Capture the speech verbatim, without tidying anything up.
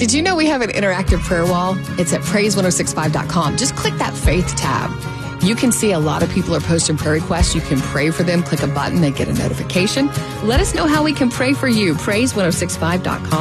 Did you know we have an interactive prayer wall? It's at praise ten sixty-five dot com. Just click that faith tab. You can see a lot of people are posting prayer requests. You can pray for them. Click a button. They get a notification. Let us know how we can pray for you. praise ten sixty-five dot com.